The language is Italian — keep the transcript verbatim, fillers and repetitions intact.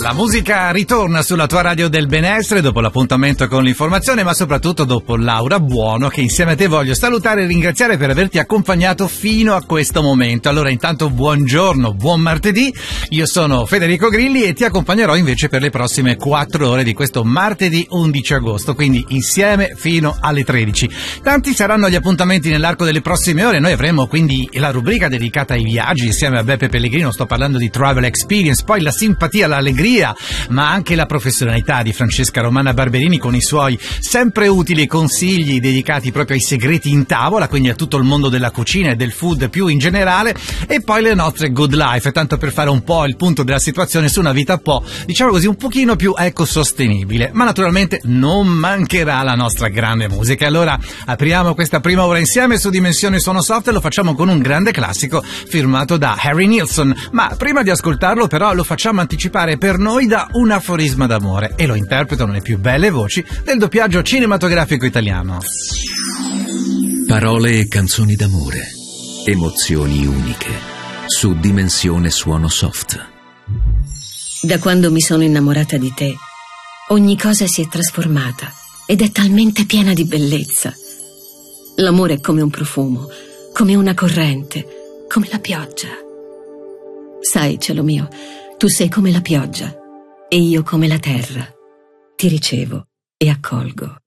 La musica ritorna sulla tua radio del benessere dopo l'appuntamento con l'informazione, ma soprattutto dopo Laura Buono, che insieme a te voglio salutare e ringraziare per averti accompagnato fino a questo momento. Allora intanto buongiorno, buon martedì, io sono Federico Grilli e ti accompagnerò invece per le prossime quattro ore di questo martedì undici agosto, quindi insieme fino alle tredici. Tanti saranno gli appuntamenti nell'arco delle prossime ore, noi avremo quindi la rubrica dedicata ai viaggi insieme a Beppe Pellegrino, sto parlando di Travel Experience, poi la simpatia, l'allegria, ma anche la professionalità di Francesca Romana Barberini con i suoi sempre utili consigli dedicati proprio ai segreti in tavola, quindi a tutto il mondo della cucina e del food più in generale, e poi le nostre good life, tanto per fare un po' il punto della situazione su una vita un po', diciamo così, un pochino più ecosostenibile. Ma naturalmente non mancherà la nostra grande musica. Allora apriamo questa prima ora insieme su Dimensione Suono Soft e lo facciamo con un grande classico firmato da Harry Nilsson, ma prima di ascoltarlo però lo facciamo anticipare per noi da un aforisma d'amore e lo interpretano le più belle voci del doppiaggio cinematografico italiano. Parole e canzoni d'amore, emozioni uniche, su Dimensione Suono Soft. Da quando mi sono innamorata di te, ogni cosa si è trasformata ed è talmente piena di bellezza. L'amore è come un profumo, come una corrente, come la pioggia. Sai, cielo mio, tu sei come la pioggia e io come la terra. Ti ricevo e accolgo.